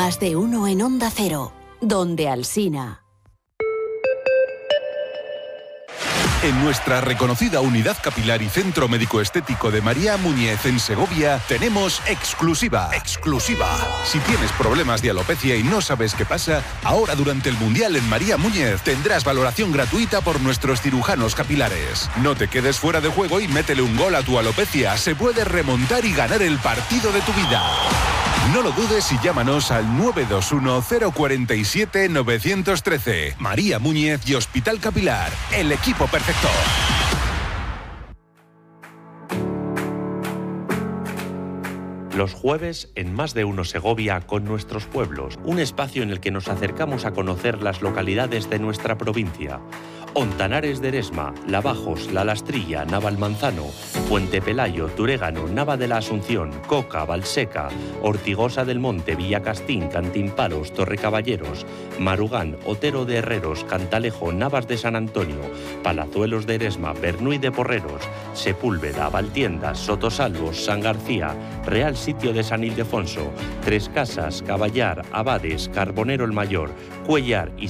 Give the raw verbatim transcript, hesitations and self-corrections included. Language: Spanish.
Más de uno en Onda Cero, donde Alsina. En nuestra reconocida Unidad Capilar y Centro Médico Estético de María Muñiz en Segovia tenemos exclusiva. Exclusiva. Si tienes problemas de alopecia y no sabes qué pasa, ahora durante el Mundial en María Muñiz tendrás valoración gratuita por nuestros cirujanos capilares. No te quedes fuera de juego y métele un gol a tu alopecia. Se puede remontar y ganar el partido de tu vida. No lo dudes y llámanos al nueve dos uno, cero cuatro siete, nueve uno tres. María Muñiz y Hospital Capilar, el equipo perfecto. Los jueves en Más de Uno Segovia con nuestros pueblos, un espacio en el que nos acercamos a conocer las localidades de nuestra provincia. Ontanares de Eresma, Lavajos, La Lastrilla, Navalmanzano, Puente Pelayo, Turégano, Nava de la Asunción, Coca, Valseca, Ortigosa del Monte, Villacastín, Cantimpalos, Torrecaballeros, Marugán, Otero de Herreros, Cantalejo, Navas de San Antonio, Palazuelos de Eresma, Bernuy de Porreros, Sepúlveda, Valtiendas, Sotosalvos, San García, Real Sitio de San Ildefonso, Tres Casas, Caballar, Abades, Carbonero el Mayor, Cuellar y